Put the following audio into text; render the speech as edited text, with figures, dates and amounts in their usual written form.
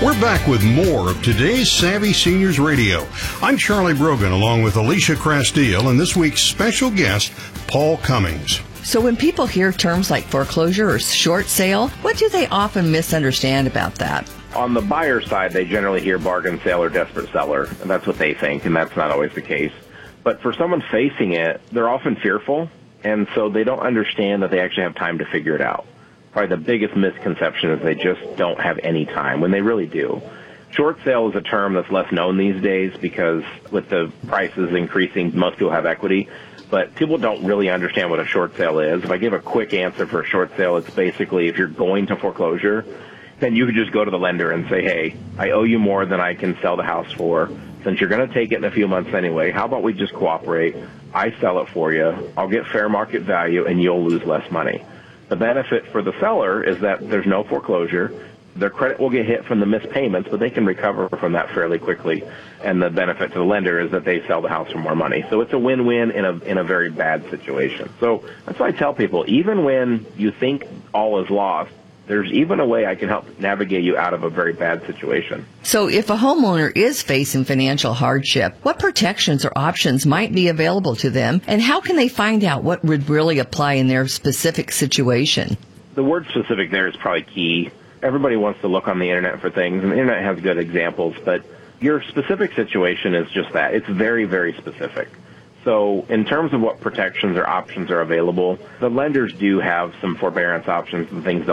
We're back with more of today's Savvy Seniors Radio. I'm Charlie Brogan along with Alicia Crastille and this week's special guest, Paul Cummings. So when people hear terms like foreclosure or short sale, what do they often misunderstand about that? On the buyer side, they generally hear bargain sale or desperate seller, and that's what they think, and that's not always the case. But for someone facing it, they're often fearful, and so they don't understand that they actually have time to figure it out. Probably the biggest misconception is they just don't have any time, when they really do. Short sale is a term that's less known these days because with the prices increasing, most people have equity. But people don't really understand what a short sale is. If I give a quick answer for a short sale, it's basically if you're going to foreclosure, then you could just go to the lender and say, hey, I owe you more than I can sell the house for. Since you're going to take it in a few months anyway, how about we just cooperate? I sell it for you. I'll get fair market value, and you'll lose less money. The benefit for the seller is that there's no foreclosure. Their credit will get hit from the missed payments, but they can recover from that fairly quickly. And the benefit to the lender is that they sell the house for more money. So it's a win-win in a very bad situation. So that's why I tell people, even when you think all is lost, there's even a way I can help navigate you out of a very bad situation. So if a homeowner is facing financial hardship, what protections or options might be available to them, and how can they find out what would really apply in their specific situation? The word specific there is probably key. Everybody wants to look on the internet for things, and the internet has good examples, but your specific situation is just that. It's very, very specific. So in terms of what protections or options are available, the lenders do have some forbearance options and things